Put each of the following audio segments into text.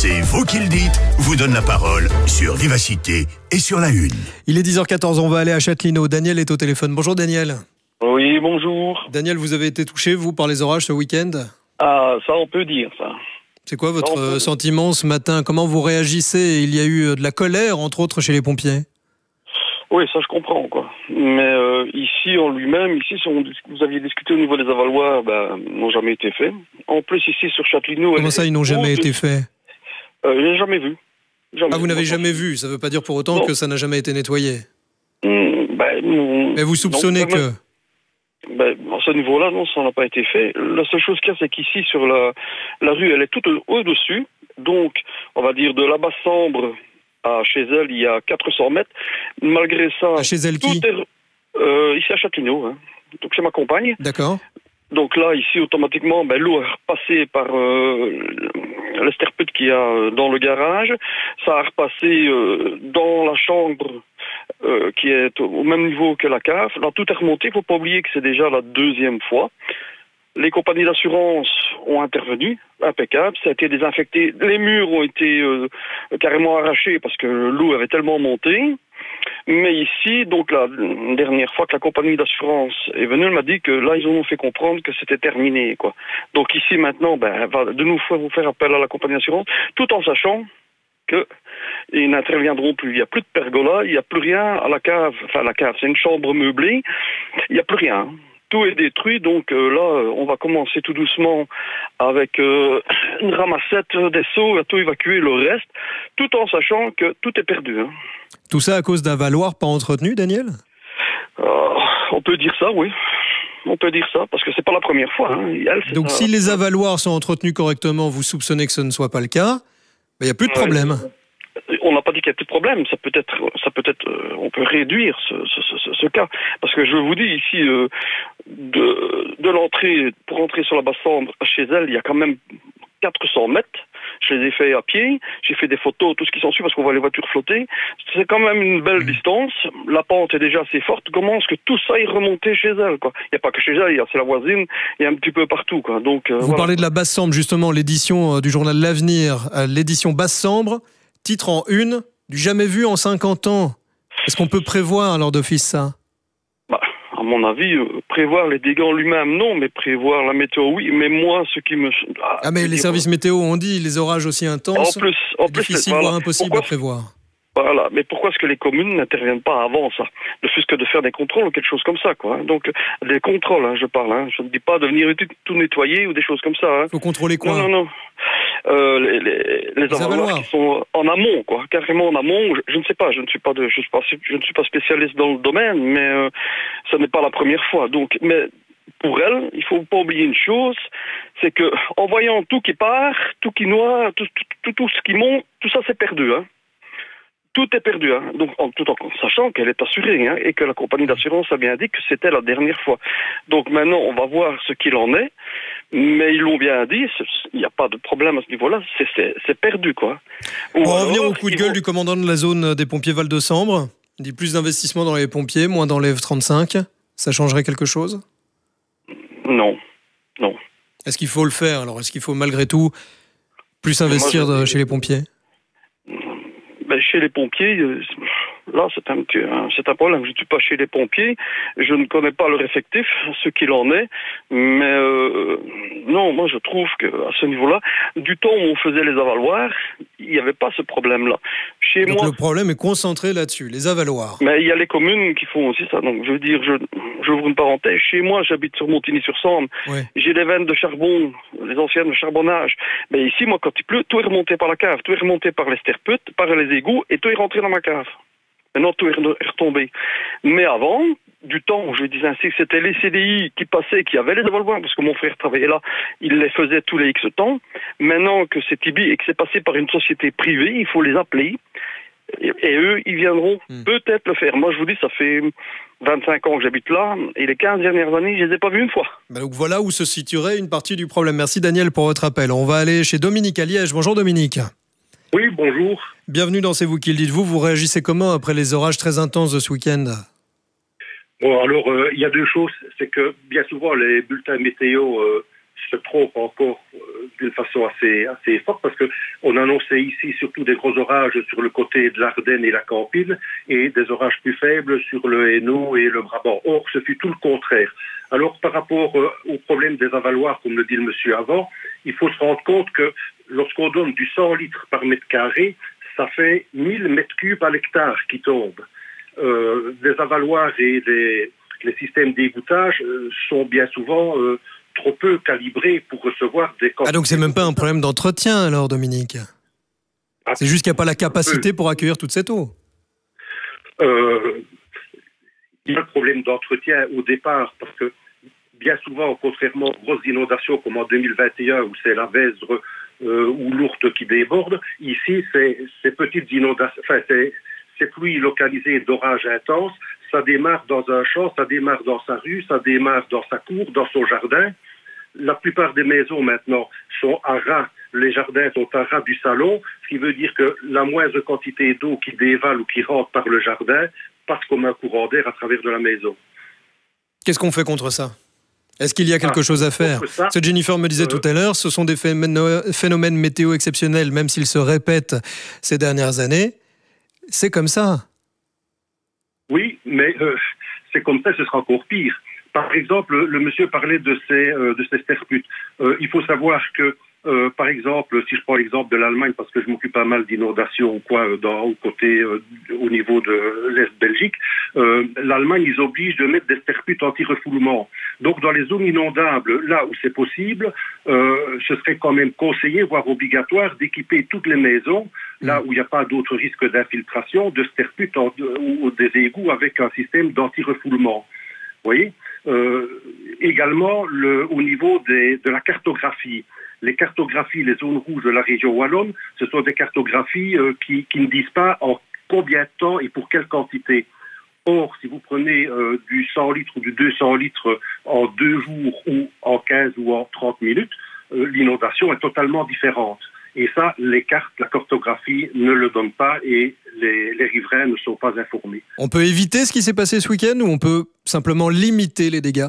C'est vous qui le dites, vous donne la parole sur Vivacité et sur La Une. Il est 10h14, on va aller à Châtelineau. Daniel est au téléphone. Bonjour Daniel. Oui, bonjour. Daniel, vous avez été touché, vous, par les orages ce week-end? Ah, ça on peut dire, ça. C'est quoi votre sentiment ce matin? Comment vous réagissez? Il y a eu de la colère, entre autres, chez les pompiers? Oui, ça je comprends, quoi. Mais ici, en lui-même, vous aviez discuté au niveau des avaloirs, n'ont jamais été faits. En plus, ici, sur Châtelineau... Comment ça, ils n'ont jamais été faits? Je n'ai jamais vu. Ah, vous n'avez jamais vu? Ça ne veut pas dire pour autant que ça n'a jamais été nettoyé? Mais vous soupçonnez que... à ce niveau-là, non, ça n'a pas été fait. La seule chose qu'il y a, c'est qu'ici, sur la rue, elle est toute au-dessus. Donc, on va dire de la Basse-Sambre à chez elle, il y a 400 mètres. Malgré ça... Chez elle qui? Ici à Châtelineau, hein. Donc chez ma compagne. D'accord. Donc là, ici, automatiquement, l'eau est repassée par l'esterpute qu'il y a dans le garage. Ça a repassé dans la chambre qui est au même niveau que la cave. Là, tout est remonté. Il ne faut pas oublier que c'est déjà la deuxième fois. Les compagnies d'assurance ont intervenu, impeccable, ça a été désinfecté. Les murs ont été carrément arrachés parce que l'eau avait tellement monté. Mais ici, donc la dernière fois que la compagnie d'assurance est venue, elle m'a dit que là, ils ont fait comprendre que c'était terminé, quoi. Donc ici, maintenant, elle va de nouveau faire appel à la compagnie d'assurance, tout en sachant qu'ils n'interviendront plus. Il n'y a plus de pergola, il n'y a plus rien à la cave. Enfin, la cave, c'est une chambre meublée. Il n'y a plus rien. Tout est détruit, donc là, on va commencer tout doucement avec une ramassette des seaux, à tout évacuer le reste, tout en sachant que tout est perdu. Hein. Tout ça à cause d'un valoir pas entretenu, Daniel? On peut dire ça, oui. On peut dire ça, parce que c'est pas la première fois. Hein. Donc si les avaloirs sont entretenus correctement, vous soupçonnez que ce ne soit pas le cas, il n'y a plus de problème. On n'a pas dit qu'il y a plus de problème. Ça peut être, on peut réduire ce cas. Parce que je vous dis ici, de l'entrée, pour entrer sur la Basse-Sambre chez elle, il y a quand même 400 mètres. Je les ai fait à pied, j'ai fait des photos, tout ce qui s'ensuit, parce qu'on voit les voitures flotter. C'est quand même une belle distance. La pente est déjà assez forte. Comment est-ce que tout ça est remonté chez elle, quoi? Il n'y a pas que chez elle, c'est la voisine, il y a un petit peu partout, quoi. Donc, vous parlez de la Basse-Sambre, justement, l'édition du journal L'Avenir, l'édition Basse-Sambre, titre en une, du jamais vu en 50 ans. Est-ce qu'on peut prévoir alors d'office ça? À mon avis, prévoir les dégâts en lui-même, non, mais prévoir la météo, oui. Mais moi, ce qui me... mais les services météo ont dit les orages aussi intenses, en plus, difficile, voire impossible à prévoir. Voilà, mais pourquoi est-ce que les communes n'interviennent pas avant ça? Ne fût-ce que de faire des contrôles ou quelque chose comme ça, quoi. Donc, des contrôles, je parle. Je ne dis pas de venir tout nettoyer ou des choses comme ça. Faut contrôler quoi? Non. Les avaloirs qui sont en amont, quoi, carrément en amont. Je ne sais pas, je ne suis pas spécialiste dans le domaine, mais ce n'est pas la première fois. Donc, mais pour elle, il faut pas oublier une chose, c'est que en voyant tout qui part, tout qui noie, tout ce qui monte, tout ça c'est perdu, hein. Tout est perdu, hein. Donc tout en sachant qu'elle est assurée, hein, et que la compagnie d'assurance a bien dit que c'était la dernière fois. Donc maintenant, on va voir ce qu'il en est, mais ils l'ont bien dit, il n'y a pas de problème à ce niveau-là, c'est perdu, quoi. On va revenir au coup de gueule du commandant de la zone des pompiers Val-de-Sambre. Il dit plus d'investissement dans les pompiers, moins dans les F-35. Ça changerait quelque chose? Non. Est-ce qu'il faut le faire? Alors, est-ce qu'il faut malgré tout plus investir chez les pompiers? Chez les pompiers, là, c'est un problème. Je ne suis pas chez les pompiers, je ne connais pas leur effectif, ce qu'il en est, mais non, moi je trouve qu'à ce niveau-là, du temps où on faisait les avaloirs, il n'y avait pas ce problème-là. Donc le problème est concentré là-dessus, les avaloirs. Mais il y a les communes qui font aussi ça. Donc je veux dire, j'ouvre une parenthèse. Chez moi, j'habite sur Montigny-sur-Sambre. Oui. J'ai des veines de charbon, les anciennes de charbonnage. Mais ici, moi, quand il pleut, tout est remonté par la cave, tout est remonté par les sterputes, par les égouts, et tout est rentré dans ma cave. Maintenant, tout est retombé. Mais avant, du temps où je disais ainsi que c'était les CDI qui passaient, qui avaient les avaloirs, parce que mon frère travaillait là, il les faisait tous les X temps. Maintenant que c'est Tibi et que c'est passé par une société privée, il faut les appeler. Et eux, ils viendront peut-être le faire. Moi, je vous dis, ça fait 25 ans que j'habite là, et les 15 dernières années, je ne les ai pas vus une fois. Donc voilà où se situerait une partie du problème. Merci Daniel pour votre appel. On va aller chez Dominique à Liège. Bonjour Dominique. Oui, bonjour. Bienvenue dans C'est vous qui le dites. Vous réagissez comment après les orages très intenses de ce week-end? Bon, alors, il y a deux choses. C'est que bien souvent, les bulletins météo se trompe encore d'une façon assez forte, parce qu'on annonçait ici surtout des gros orages sur le côté de l'Ardenne et la Campine, et des orages plus faibles sur le Hainaut et le Brabant. Or, ce fut tout le contraire. Alors, par rapport au problème des avaloirs, comme le dit le monsieur avant, il faut se rendre compte que lorsqu'on donne du 100 litres par mètre carré, ça fait 1000 mètres cubes à l'hectare qui tombent. Les avaloirs et les systèmes d'égouttage sont bien souvent trop peu calibrés pour recevoir des quantités. Ah, donc c'est même pas un problème d'entretien alors, Dominique? C'est juste qu'il n'y a pas la capacité pour accueillir toute cette eau. Il y a un problème d'entretien au départ, parce que bien souvent, contrairement aux grosses inondations comme en 2021 où c'est la Vesdre ou l'Ourthe qui déborde, ici ces petites inondations, enfin ces pluies localisées d'orages intenses, ça démarre dans un champ, ça démarre dans sa rue, ça démarre dans sa cour, dans son jardin. La plupart des maisons maintenant sont à ras, les jardins sont à ras du salon, ce qui veut dire que la moindre quantité d'eau qui dévale ou qui rentre par le jardin passe comme un courant d'air à travers de la maison. Qu'est-ce qu'on fait contre ça? Est-ce qu'il y a quelque chose à faire? Ce que Jennifer me disait tout à l'heure, ce sont des phénomènes météo exceptionnels, même s'ils se répètent ces dernières années. C'est comme ça. Oui, mais c'est comme ça, ce sera encore pire. Par exemple, le monsieur parlait de ces sterputes. Il faut savoir que, par exemple, si je prends l'exemple de l'Allemagne, parce que je m'occupe pas mal d'inondations au niveau de l'Est Belgique, l'Allemagne, ils obligent de mettre des sterputes anti-refoulement. Donc, dans les zones inondables, là où c'est possible, ce serait quand même conseillé, voire obligatoire, d'équiper toutes les maisons, là où il n'y a pas d'autres risques d'infiltration, de sterputes ou des égouts avec un système d'anti-refoulement. Vous voyez, également, au niveau de la cartographie. Les cartographies, les zones rouges de la région wallonne, ce sont des cartographies qui ne disent pas en combien de temps et pour quelle quantité. Or, si vous prenez du 100 litres ou du 200 litres en 2 jours ou en 15 ou en 30 minutes, l'inondation est totalement différente. Et ça, les cartes, la cartographie ne le donnent pas et les riverains ne sont pas informés. On peut éviter ce qui s'est passé ce week-end ou on peut simplement limiter les dégâts?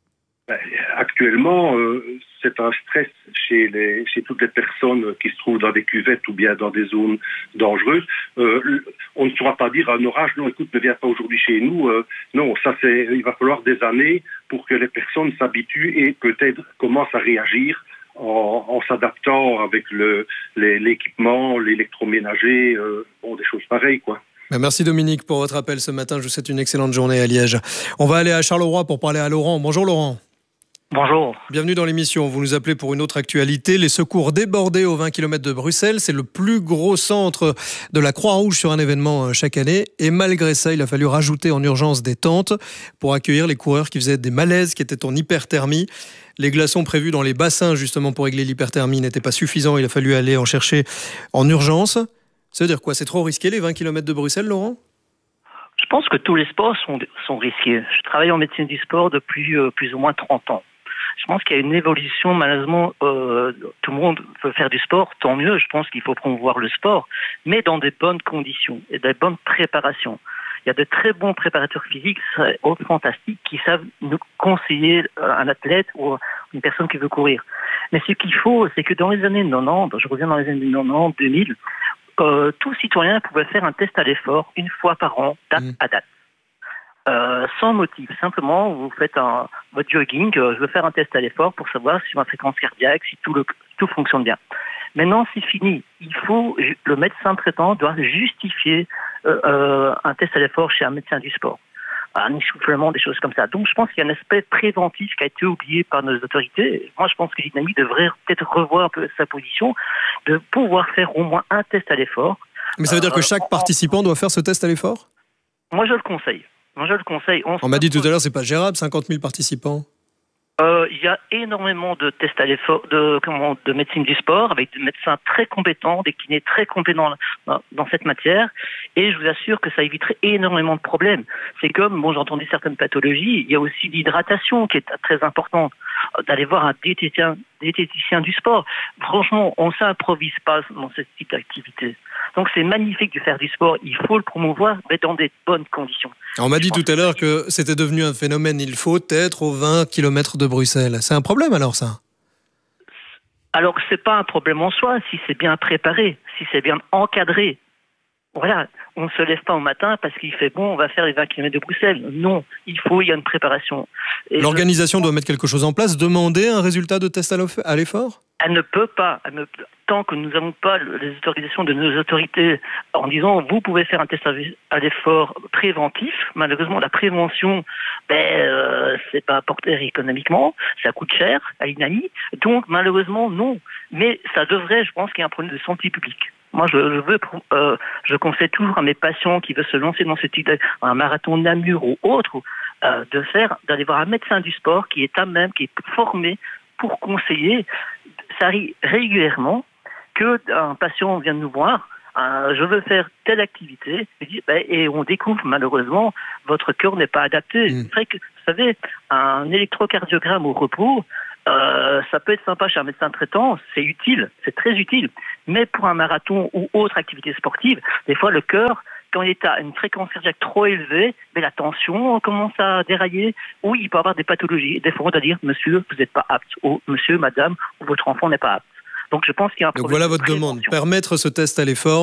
Actuellement, c'est un stress chez toutes les personnes qui se trouvent dans des cuvettes ou bien dans des zones dangereuses. On ne saura pas dire un orage, non, écoute, ne viens pas aujourd'hui chez nous. Non, il va falloir des années pour que les personnes s'habituent et peut-être commencent à réagir en s'adaptant avec l'équipement, l'électroménager, des choses pareilles, quoi. Merci Dominique pour votre appel ce matin. Je vous souhaite une excellente journée à Liège. On va aller à Charleroi pour parler à Laurent. Bonjour Laurent. Bonjour. Bienvenue dans l'émission. Vous nous appelez pour une autre actualité. Les secours débordés aux 20 km de Bruxelles. C'est le plus gros centre de la Croix-Rouge sur un événement chaque année. Et malgré ça, il a fallu rajouter en urgence des tentes pour accueillir les coureurs qui faisaient des malaises, qui étaient en hyperthermie. Les glaçons prévus dans les bassins, justement, pour régler l'hyperthermie n'étaient pas suffisants. Il a fallu aller en chercher en urgence. Ça veut dire quoi? C'est trop risqué, les 20 km de Bruxelles, Laurent? Je pense que tous les sports sont risqués. Je travaille en médecine du sport depuis plus ou moins 30 ans. Je pense qu'il y a une évolution, malheureusement, tout le monde veut faire du sport, tant mieux, je pense qu'il faut promouvoir le sport, mais dans des bonnes conditions et des bonnes préparations. Il y a de très bons préparateurs physiques, fantastiques, qui savent nous conseiller un athlète ou une personne qui veut courir. Mais ce qu'il faut, c'est que dans les années 90, je reviens dans les années 90, 2000, tout citoyen pouvait faire un test à l'effort une fois par an, date à date. Sans motif, simplement vous faites votre jogging, je veux faire un test à l'effort pour savoir si ma fréquence cardiaque, si tout fonctionne bien. Maintenant c'est fini, le médecin traitant doit justifier un test à l'effort chez un médecin du sport, un essoufflement, des choses comme ça. Donc je pense qu'il y a un aspect préventif qui a été oublié par nos autorités. Moi je pense que l'INAMI devrait peut-être revoir un peu sa position, de pouvoir faire au moins un test à l'effort. Mais ça veut dire que chaque participant doit faire ce test à l'effort? Moi je le conseille. On m'a dit tout à l'heure, c'est pas gérable, 50 000 participants. Il y a énormément de tests à l'effort, de médecine du sport, avec des médecins très compétents, des kinés très compétents dans cette matière, et je vous assure que ça éviterait énormément de problèmes. C'est comme, j'ai entendu certaines pathologies, il y a aussi l'hydratation qui est très importante, d'aller voir un diététicien du sport. Franchement, on ne s'improvise pas dans ce type d'activité. Donc c'est magnifique de faire du sport, il faut le promouvoir, mais dans des bonnes conditions. On m'a dit tout à l'heure que c'était devenu un phénomène, il faut être aux 20 km de Bruxelles. C'est un problème alors ça? Alors, c'est pas un problème en soi, si c'est bien préparé, si c'est bien encadré. Voilà, on ne se lève pas au matin parce qu'il fait bon, on va faire les 20 km de Bruxelles. Non, il y a une préparation. Et l'organisation doit mettre quelque chose en place, demander un résultat de test à l'effort ? Elle ne peut pas, tant que nous n'avons pas les autorisations de nos autorités en disant vous pouvez faire un test à l'effort préventif. Malheureusement, la prévention, c'est pas apporté économiquement, ça coûte cher à l'INAI. Donc malheureusement non, mais ça devrait, je pense qu'il y a un problème de santé publique. Moi, je conseille toujours à mes patients qui veulent se lancer dans ce type un marathon de Namur ou autre, d'aller voir un médecin du sport qui est à même, qui est formé pour conseiller. Ça arrive régulièrement qu'un patient vient de nous voir, je veux faire telle activité, et on découvre malheureusement votre cœur n'est pas adapté. C'est vrai que, vous savez, un électrocardiogramme au repos, ça peut être sympa chez un médecin traitant, c'est utile, c'est très utile. Mais pour un marathon ou autre activité sportive, des fois le cœur, quand il est à une fréquence cardiaque trop élevée, la tension commence à dérailler, ou il peut avoir des pathologies. Des fois on doit dire monsieur, vous n'êtes pas apte, ou monsieur, madame, ou votre enfant n'est pas apte. Donc je pense qu'il y a un problème. Donc voilà votre demande, permettre ce test à l'effort.